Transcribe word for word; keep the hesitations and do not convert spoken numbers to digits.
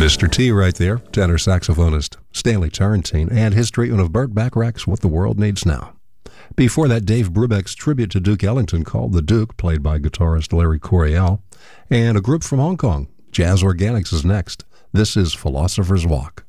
Mister T right there, tenor saxophonist Stanley Turrentine, and his treatment of Burt Bacharach's What the World Needs Now. Before that, Dave Brubeck's tribute to Duke Ellington called The Duke, played by guitarist Larry Coryell, and a group from Hong Kong, Jazz Organics, is next. This is Philosopher's Walk.